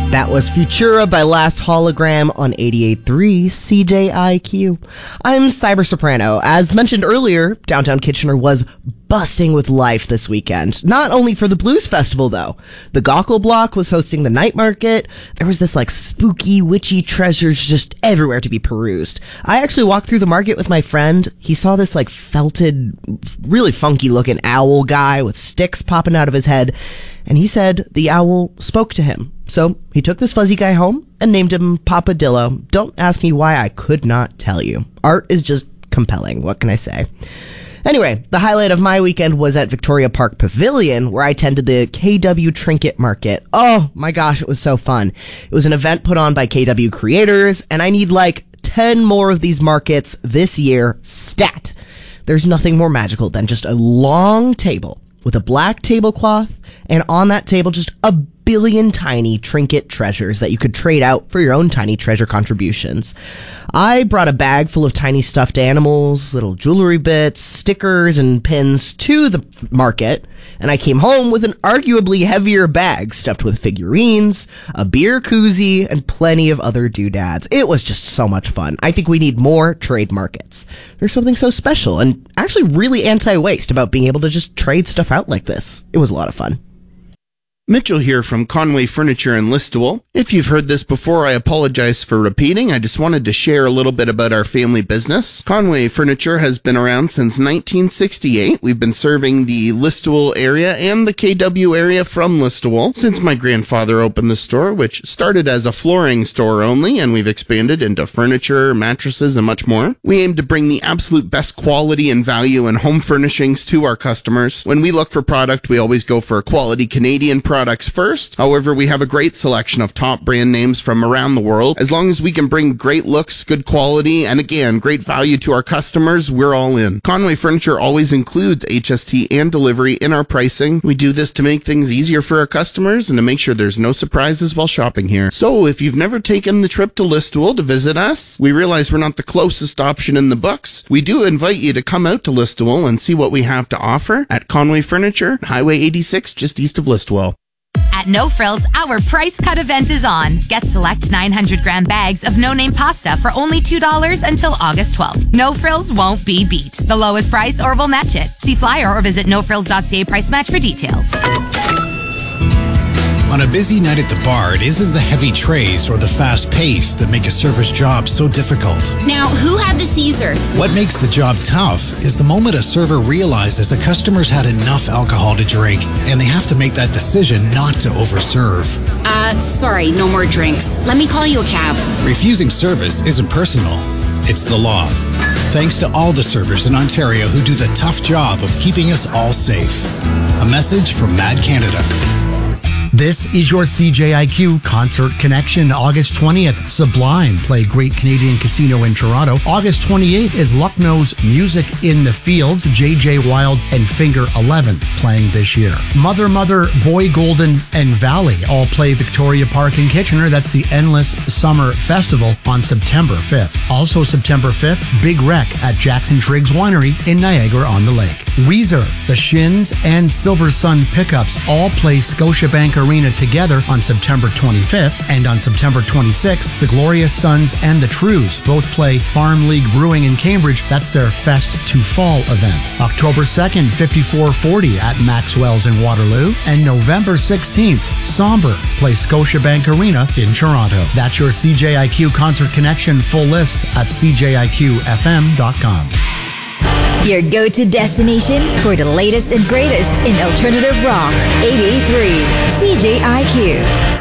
That was Futura by Last Hologram on 88.3 CJIQ. I'm Cyber Soprano. As mentioned earlier, downtown Kitchener was busting with life this weekend. Not only for the Blues Festival, though. The Gaukel Block was hosting the night market. There was this, spooky, witchy treasures just everywhere to be perused. I actually walked through the market with my friend. He saw this, felted, really funky-looking owl guy with sticks popping out of his head, and he said the owl spoke to him. So he took this fuzzy guy home and named him Papadillo. Don't ask me why, I could not tell you. Art is just compelling. What can I say? Anyway, the highlight of my weekend was at Victoria Park Pavilion, where I attended the KW Trinket Market. Oh my gosh, it was so fun. It was an event put on by KW creators, and I need 10 more of these markets this year, stat. There's nothing more magical than just a long table with a black tablecloth, and on that table just a billion tiny trinket treasures that you could trade out for your own tiny treasure contributions. I brought a bag full of tiny stuffed animals, little jewelry bits, stickers, and pins to the market, and I came home with an arguably heavier bag stuffed with figurines, a beer koozie, and plenty of other doodads. It was just so much fun. I think we need more trade markets. There's something so special and actually really anti-waste about being able to just trade stuff out like this. It was a lot of fun. Mitchell here from Conway Furniture in Listowel. If you've heard this before, I apologize for repeating. I just wanted to share a little bit about our family business. Conway Furniture has been around since 1968. We've been serving the Listowel area and the KW area from Listowel since my grandfather opened the store, which started as a flooring store only, and we've expanded into furniture, mattresses, and much more. We aim to bring the absolute best quality and value in home furnishings to our customers. When we look for product, we always go for quality Canadian products first. However, we have a great selection of top brand names from around the world. As long as we can bring great looks, good quality, and again, great value to our customers, we're all in. Conway Furniture always includes HST and delivery in our pricing. We do this to make things easier for our customers and to make sure there's no surprises while shopping here. So if you've never taken the trip to Listowel to visit us, we realize we're not the closest option in the books. We do invite you to come out to Listowel and see what we have to offer at Conway Furniture, Highway 86, just east of Listowel. At No Frills, our price cut event is on. Get select 900-gram bags of no-name pasta for only $2 until August 12th. No Frills won't be beat. The lowest price or we'll match it. See flyer or visit nofrills.ca price match for details. On a busy night at the bar, it isn't the heavy trays or the fast pace that make a server's job so difficult. Now, who had the Caesar? What makes the job tough is the moment a server realizes a customer's had enough alcohol to drink, and they have to make that decision not to overserve. Sorry, no more drinks. Let me call you a cab. Refusing service isn't personal. It's the law. Thanks to all the servers in Ontario who do the tough job of keeping us all safe. A message from Mad Canada. This is your CJIQ Concert Connection. August 20th, Sublime play Great Canadian Casino in Toronto. August 28th is Lucknow's Music in the Fields, JJ Wild and Finger 11 playing this year. Mother, Boy Golden, and Valley all play Victoria Park in Kitchener. That's the Endless Summer Festival on September 5th. Also September 5th, Big Wreck at Jackson Triggs Winery in Niagara-on-the-Lake. Weezer, The Shins, and Silver Sun Pickups all play Scotiabank Arena together on September 25th, and on September 26th, the Glorious Sons and the Trues both play Farm League Brewing in Cambridge. That's their Fest to Fall event. October 2nd, 5440 at Maxwell's in Waterloo, and November 16th, Somber play Scotiabank Arena in Toronto. That's your CJIQ Concert Connection full list at cjiqfm.com. Your go-to destination for the latest and greatest in alternative rock. 88.3 CJIQ.